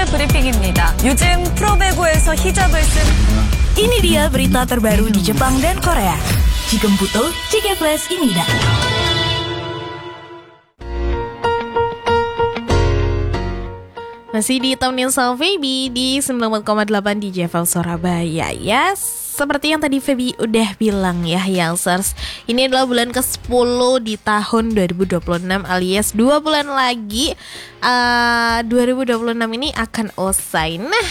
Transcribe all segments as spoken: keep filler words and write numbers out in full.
브리핑입니다. 요즘 프로배구에서 히잡을 쓴 Ini dia berita terbaru di Jepang dan Korea. 지금부터 Cika Flash입니다. Masih ditemenin sama Feby di sembilan puluh empat koma delapan di J F M Surabaya ya. Seperti yang tadi Feby udah bilang ya Youngsters, ini adalah bulan ke sepuluh di tahun dua ribu dua puluh enam alias dua bulan lagi uh, dua ribu dua puluh enam ini akan usai. Nah,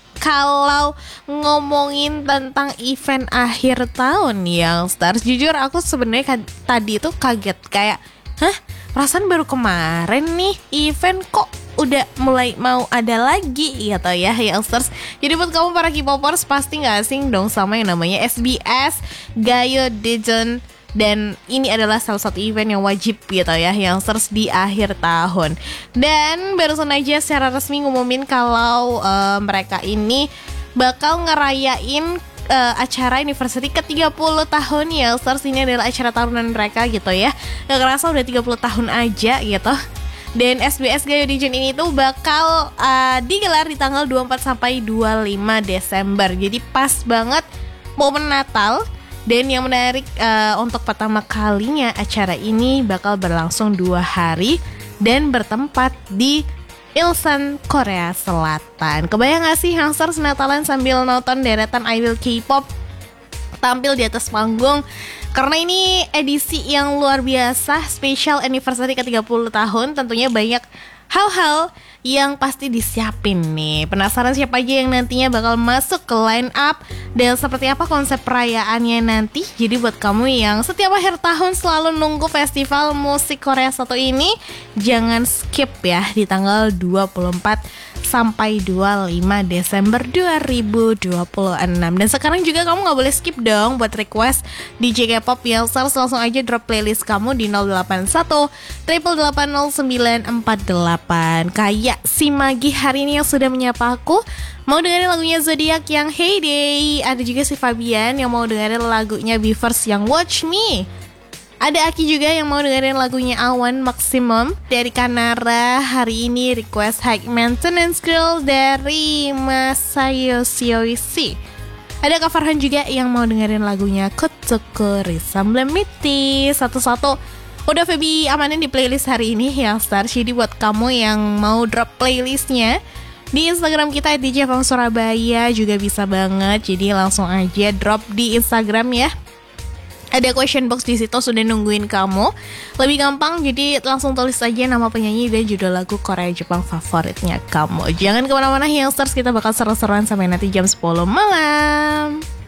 kalau ngomongin tentang event akhir tahun Youngsters, jujur aku sebenarnya ka- tadi itu kaget kayak, hah? Perasaan baru kemarin nih event kok udah mulai mau ada lagi gitu ya Youngsters. Jadi buat kamu para K-popers pasti gak asing dong sama yang namanya S B S Gayo Daejeon. Dan ini adalah salah satu event yang wajib gitu ya Youngsters di akhir tahun. Dan barusan aja secara resmi ngumumin kalau uh, mereka ini bakal ngerayain Uh, acara anniversary ke tiga puluh tahun ya Youngsters. Ini adalah acara tahunan mereka gitu ya. Gak kerasa udah tiga puluh tahun aja gitu. Dan S B S Gayo Daejeon ini tuh bakal uh, digelar di tanggal dua puluh empat sampai dua puluh lima Desember. Jadi pas banget momen Natal. Dan yang menarik uh, untuk pertama kalinya acara ini bakal berlangsung dua hari dan bertempat di Ilsan, Korea Selatan. Kebayang gak sih Youngsters Natalan sambil nonton deretan idol K-pop tampil di atas panggung? Karena ini edisi yang luar biasa, special anniversary ke tiga puluh tahun. Tentunya banyak hal-hal yang pasti disiapin nih. Penasaran siapa aja yang nantinya bakal masuk ke line up dan seperti apa konsep perayaannya nanti. Jadi buat kamu yang setiap akhir tahun selalu nunggu festival musik Korea satu ini, jangan skip ya di tanggal dua puluh empat sampai dua puluh lima Desember dua ribu dua puluh enam. Dan sekarang juga kamu gak boleh skip dong buat request D J K-pop Youngsters. Langsung aja drop playlist kamu di nol delapan satu delapan delapan nol sembilan empat delapan. Kayak si Magi hari ini yang sudah menyapa aku, mau dengerin lagunya Zodiac yang Heyday. Ada juga si Fabian yang mau dengerin lagunya Beavers yang Watch Me. Ada Aki juga yang mau dengerin lagunya Awan Maximum. Dari Kanara hari ini request High Maintenance Girl dari Masayo Shioishi. Ada Kak Farhan juga yang mau dengerin lagunya Kotoko Resemblemiti. Satu-satu udah Feby amanin di playlist hari ini Youngsters. Jadi buat kamu yang mau drop playlistnya di Instagram kita di J F M Surabaya juga bisa banget. Jadi langsung aja drop di Instagram ya. Ada question box di situ sudah nungguin kamu. Lebih gampang, jadi langsung tulis aja nama penyanyi dan judul lagu Korea Jepang favoritnya kamu. Jangan kemana-mana Youngsters, kita bakal seru-seruan sampai nanti jam sepuluh malam.